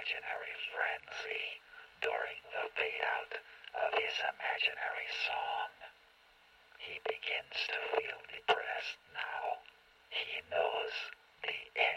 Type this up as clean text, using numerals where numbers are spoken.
imaginary frenzy during the fade-out of his imaginary song. He begins to feel depressed now. He knows the